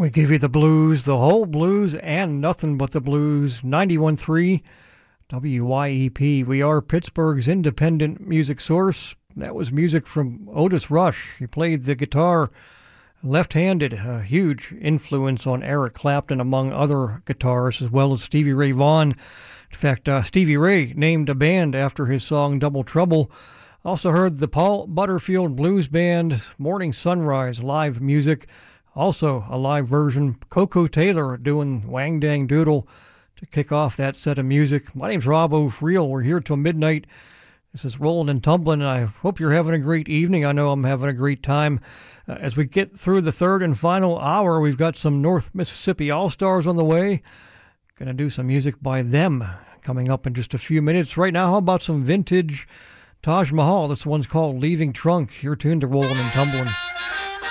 We give you the blues, the whole blues, and nothing but the blues. 91.3 WYEP. We are Pittsburgh's independent music source. That was music from Otis Rush. He played the guitar left-handed, a huge influence on Eric Clapton, among other guitarists, as well as Stevie Ray Vaughan. In fact, Stevie Ray named a band after his song Double Trouble. Also heard the Paul Butterfield Blues Band, Morning Sunrise live music. Also a live version, Coco Taylor doing Wang Dang Doodle to kick off that set of music. My name's Rob O'Friel. We're here till midnight. This is Rollin' and Tumblin', and I hope you're having a great evening. I know I'm having a great time. As we get through the third and final hour, we've got some North Mississippi All-Stars on the way. Going to do some music by them coming up in just a few minutes. Right now, how about some vintage Taj Mahal? This one's called Leaving Trunk. You're tuned to Rollin' and Tumblin'.